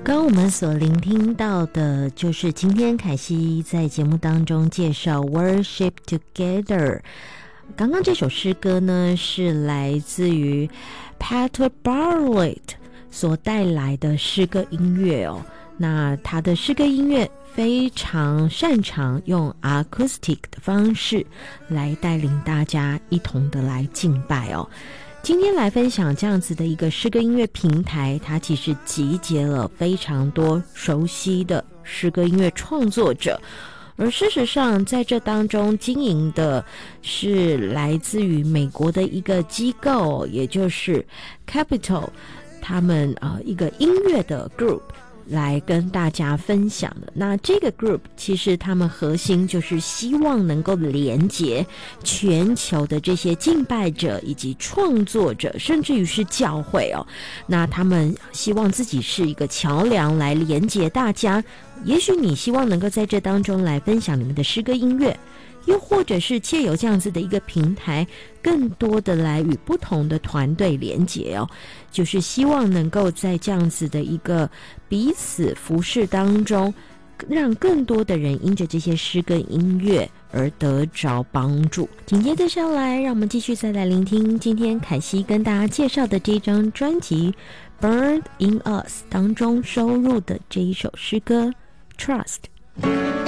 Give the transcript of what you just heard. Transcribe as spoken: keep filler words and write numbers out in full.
刚刚我们所聆听到的就是今天凯西在节目当中介绍 Worship Together。 刚刚这首诗歌呢是来自于 Peter Bartlett 所带来的诗歌音乐哦。那他的诗歌音乐非常擅长用 acoustic 的方式来带领大家一同的来敬拜哦。今天来分享这样子的一个诗歌音乐平台，它其实集结了非常多熟悉的诗歌音乐创作者，而事实上在这当中经营的是来自于美国的一个机构，也就是 Capitol 他们呃一个音乐的 group来跟大家分享的。那这个 group 其实他们核心就是希望能够连结全球的这些敬拜者以及创作者，甚至于是教会哦。那他们希望自己是一个桥梁来连结大家。也许你希望能够在这当中来分享你们的诗歌音乐，又或者是借由这样子的一个平台更多的来与不同的团队连结哦，就是希望能够在这样子的一个彼此服侍当中，让更多的人因着这些诗歌音乐而得着帮助。紧接着下来让我们继续再来聆听今天凯西跟大家介绍的这张专辑 Burn in Us 当中收录的这一首诗歌 Trust。